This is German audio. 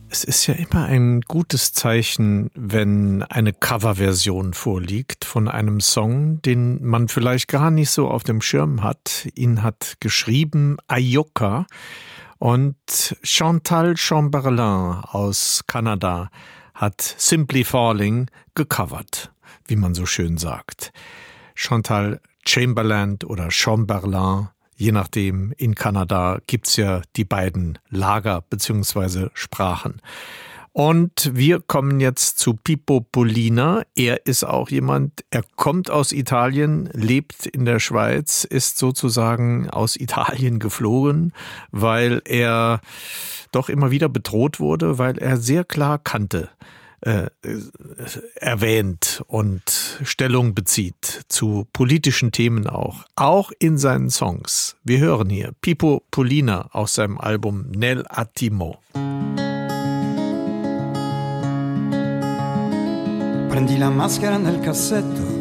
Es ist ja immer ein gutes Zeichen, wenn eine Coverversion vorliegt von einem Song, den man vielleicht gar nicht so auf dem Schirm hat. Ihn hat geschrieben Ayoka und Chantal Chamberlain aus Kanada hat Simply Falling gecovert, wie man so schön sagt. Chantal Chamberlain oder Chamberlain, je nachdem, in Kanada gibt's ja die beiden Lager bzw. Sprachen. Und wir kommen jetzt zu Pippo Pollina. Er ist auch jemand, er kommt aus Italien, lebt in der Schweiz, ist sozusagen aus Italien geflohen, weil er doch immer wieder bedroht wurde, weil er sehr klar Kante erwähnt und Stellung bezieht zu politischen Themen auch in seinen Songs. Wir hören hier Pippo Pollina aus seinem Album Nell'attimo. Prendi la maschera nel cassetto,